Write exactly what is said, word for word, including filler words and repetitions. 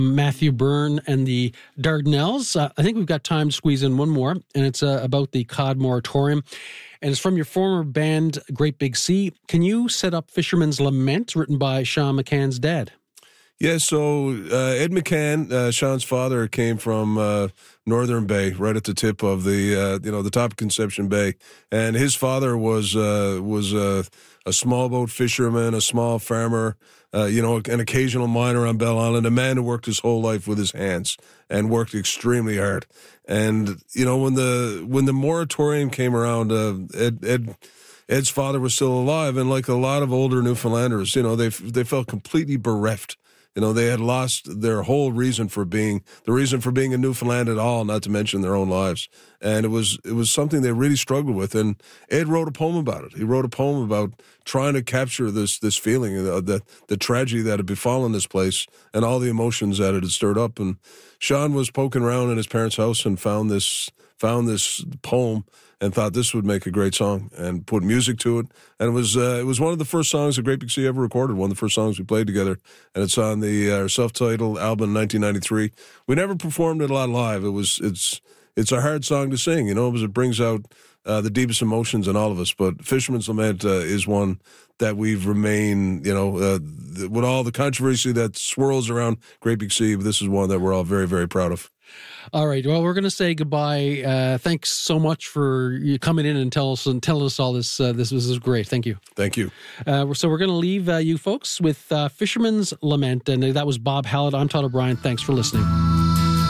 Matthew Byrne and the Dardanelles. Uh, I think we've got time to squeeze in one more, and it's uh, about the Cod Moratorium. And it's from your former band, Great Big Sea. Can you set up Fisherman's Lament, written by Sean McCann's dad? Yeah, so uh, Ed McCann, uh, Sean's father, came from uh, Northern Bay, right at the tip of the, uh, you know, the top of Conception Bay. And his father was uh, was uh, a small boat fisherman, a small farmer, uh, you know, an occasional miner on Bell Island, a man who worked his whole life with his hands and worked extremely hard. And, you know, when the when the moratorium came around, uh, Ed, Ed Ed's father was still alive. And like a lot of older Newfoundlanders, you know, they they felt completely bereft. You know, they had lost their whole reason for being, the reason for being in Newfoundland at all, not to mention their own lives. And it was it was something they really struggled with. And Ed wrote a poem about it. He wrote a poem about trying to capture this this feeling, uh, the, the tragedy that had befallen this place and all the emotions that it had stirred up. And Sean was poking around in his parents' house and found this found this poem and thought this would make a great song and put music to it. And it was uh, it was one of the first songs that Great Big Sea ever recorded, one of the first songs we played together. And it's on the uh, self-titled album in nineteen ninety-three. We never performed it a lot live. It was it's it's a hard song to sing, you know, because it brings out uh, the deepest emotions in all of us. But Fisherman's Lament uh, is one that we've remained, you know, uh, th- with all the controversy that swirls around Great Big Sea, this is one that we're all very, very proud of. All right. Well, we're going to say goodbye. Uh, thanks so much for you coming in and tell us and tell us all this. Uh, this, this is great. Thank you. Thank you. Uh, so we're going to leave uh, you folks with uh, Fisherman's Lament, and that was Bob Hallett. I'm Todd O'Brien. Thanks for listening.